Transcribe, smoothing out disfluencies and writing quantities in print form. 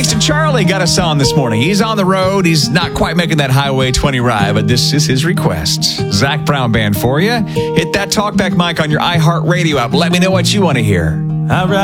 Kingston Charlie got us on this morning. He's on the road. He's not quite making that Highway 20 ride, but this is his request. Zach Brown Band for you. Hit that talkback mic on your iHeartRadio app. Let me know what you want to hear. I ride